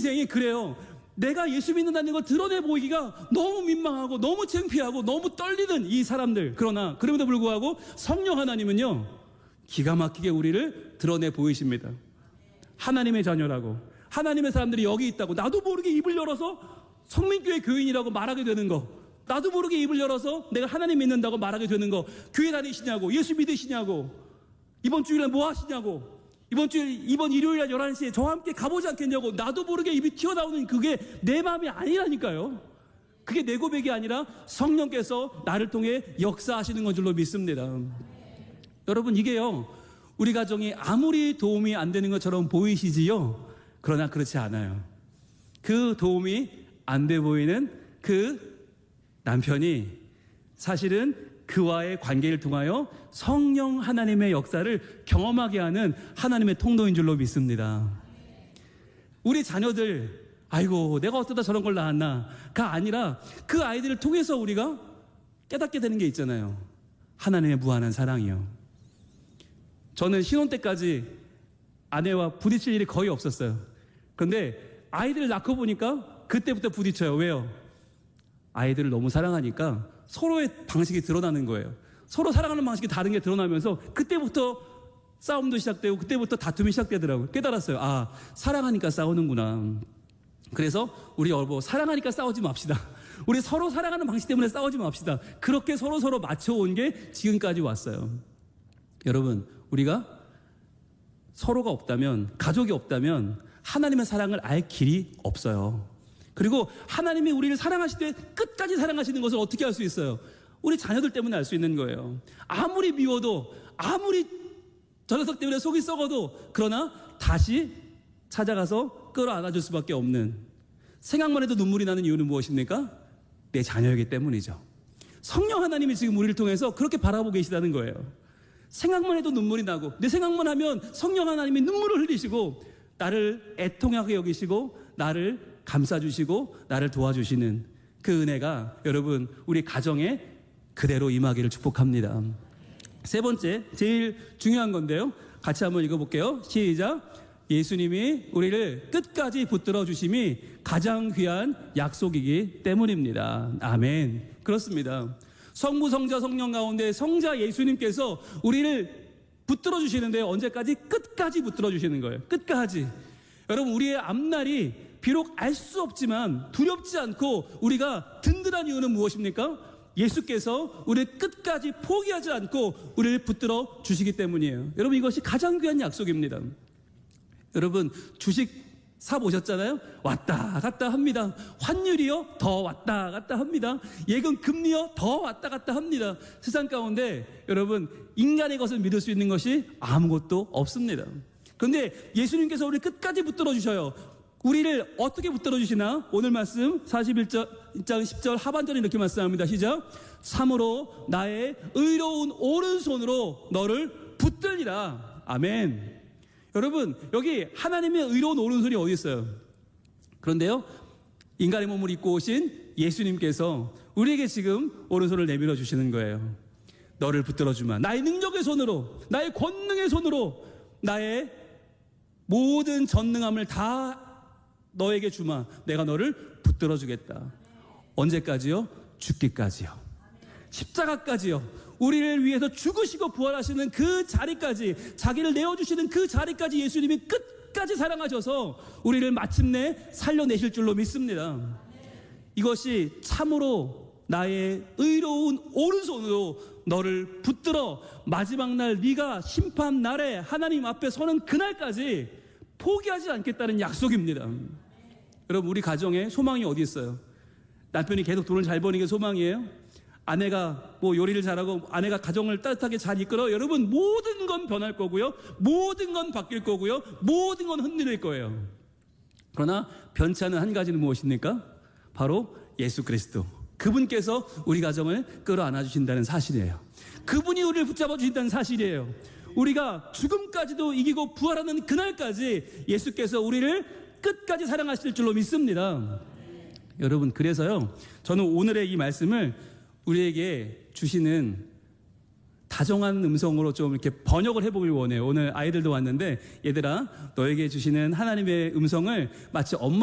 인생이 그래요. 내가 예수 믿는다는 걸 드러내 보이기가 너무 민망하고 너무 창피하고 너무 떨리는 이 사람들. 그러나 그럼에도 불구하고 성령 하나님은요, 기가 막히게 우리를 드러내 보이십니다. 하나님의 자녀라고, 하나님의 사람들이 여기 있다고 나도 모르게 입을 열어서 성민교회 교인이라고 말하게 되는 거, 나도 모르게 입을 열어서 내가 하나님 믿는다고 말하게 되는 거, 교회 다니시냐고, 예수 믿으시냐고, 이번 주일에 뭐 하시냐고, 이번 일요일에 11시에 저와 함께 가보지 않겠냐고, 나도 모르게 입이 튀어나오는 그게 내 마음이 아니라니까요. 그게 내 고백이 아니라 성령께서 나를 통해 역사하시는 건 줄로 믿습니다. 여러분, 이게요, 우리 가정이 아무리 도움이 안 되는 것처럼 보이시지요? 그러나 그렇지 않아요. 그 도움이 안 돼 보이는 그 남편이 사실은 그와의 관계를 통하여 성령 하나님의 역사를 경험하게 하는 하나님의 통로인 줄로 믿습니다. 우리 자녀들, 아이고 내가 어쩌다 저런 걸 낳았나가 아니라 그 아이들을 통해서 우리가 깨닫게 되는 게 있잖아요. 하나님의 무한한 사랑이요. 저는 신혼 때까지 아내와 부딪힐 일이 거의 없었어요. 그런데 아이들을 낳고 보니까 그때부터 부딪혀요. 왜요? 아이들을 너무 사랑하니까 서로의 방식이 드러나는 거예요. 서로 사랑하는 방식이 다른 게 드러나면서 그때부터 싸움도 시작되고 그때부터 다툼이 시작되더라고요. 깨달았어요. 아, 사랑하니까 싸우는구나. 그래서 우리 여보, 사랑하니까 싸우지 맙시다. 우리 서로 사랑하는 방식 때문에 싸우지 맙시다. 그렇게 서로 맞춰온 게 지금까지 왔어요. 여러분, 우리가 서로가 없다면, 가족이 없다면 하나님의 사랑을 알 길이 없어요. 그리고 하나님이 우리를 사랑하실 때 끝까지 사랑하시는 것을 어떻게 알 수 있어요? 우리 자녀들 때문에 알 수 있는 거예요. 아무리 미워도, 아무리 저 녀석 때문에 속이 썩어도, 그러나 다시 찾아가서 끌어안아줄 수밖에 없는, 생각만 해도 눈물이 나는 이유는 무엇입니까? 내 자녀이기 때문이죠. 성령 하나님이 지금 우리를 통해서 그렇게 바라보고 계시다는 거예요. 생각만 해도 눈물이 나고, 내 생각만 하면 성령 하나님이 눈물을 흘리시고 나를 애통하게 여기시고 나를 감싸주시고 나를 도와주시는 그 은혜가 여러분 우리 가정에 그대로 임하기를 축복합니다. 세 번째, 제일 중요한 건데요, 같이 한번 읽어볼게요. 시작. 예수님이 우리를 끝까지 붙들어 주심이 가장 귀한 약속이기 때문입니다. 아멘. 그렇습니다. 성부, 성자, 성령 가운데 성자 예수님께서 우리를 붙들어 주시는데 언제까지? 끝까지 붙들어 주시는 거예요. 끝까지. 여러분, 우리의 앞날이 비록 알 수 없지만 두렵지 않고 우리가 든든한 이유는 무엇입니까? 예수께서 우리를 끝까지 포기하지 않고 우리를 붙들어 주시기 때문이에요. 여러분, 이것이 가장 귀한 약속입니다. 여러분, 주식 사보셨잖아요? 왔다 갔다 합니다. 환율이요? 더 왔다 갔다 합니다. 예금 금리요? 더 왔다 갔다 합니다. 세상 가운데 여러분, 인간의 것을 믿을 수 있는 것이 아무것도 없습니다. 그런데 예수님께서 우리를 끝까지 붙들어 주셔요. 우리를 어떻게 붙들어 주시나? 오늘 말씀 41장 10절 하반절에 이렇게 말씀합니다. 시작. 참으로 나의 의로운 오른손으로 너를 붙들리라. 아멘. 여러분, 여기 하나님의 의로운 오른손이 어디 있어요? 그런데요, 인간의 몸을 입고 오신 예수님께서 우리에게 지금 오른손을 내밀어 주시는 거예요. 너를 붙들어 주마. 나의 능력의 손으로, 나의 권능의 손으로 나의 모든 전능함을 다 너에게 주마. 내가 너를 붙들어 주겠다. 언제까지요? 죽기까지요. 십자가까지요. 우리를 위해서 죽으시고 부활하시는 그 자리까지, 자기를 내어주시는 그 자리까지 예수님이 끝까지 사랑하셔서 우리를 마침내 살려내실 줄로 믿습니다. 이것이 참으로 나의 의로운 오른손으로 너를 붙들어 마지막 날 네가 심판 날에 하나님 앞에 서는 그날까지 포기하지 않겠다는 약속입니다. 여러분, 우리 가정에 소망이 어디 있어요? 남편이 계속 돈을 잘 버는 게 소망이에요? 아내가 뭐 요리를 잘하고 아내가 가정을 따뜻하게 잘 이끌어? 여러분, 모든 건 변할 거고요, 모든 건 바뀔 거고요, 모든 건 흔들릴 거예요. 그러나 변치 않은 한 가지는 무엇입니까? 바로 예수 그리스도. 그분께서 우리 가정을 끌어안아 주신다는 사실이에요. 그분이 우리를 붙잡아 주신다는 사실이에요. 우리가 죽음까지도 이기고 부활하는 그날까지 예수께서 우리를 끝까지 사랑하실 줄로 믿습니다. 여러분, 그래서요, 저는 오늘의 이 말씀을 우리에게 주시는 다정한 음성으로 좀 이렇게 번역을 해보길 원해요. 오늘 아이들도 왔는데, 얘들아, 너에게 주시는 하나님의 음성을 마치 엄마